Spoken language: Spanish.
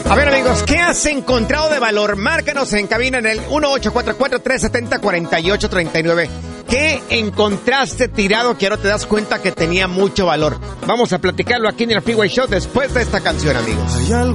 A ver, amigos, ¿qué has encontrado de valor? Márcanos en cabina en el 1844-370-4839. ¿Qué encontraste tirado que ahora te das cuenta que tenía mucho valor? Vamos a platicarlo aquí en el Freeway Show después de esta canción, amigos. Hay algo